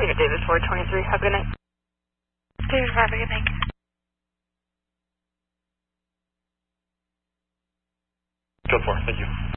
Leader David 423, have a good night. David, have a good night. Go for it, thank you.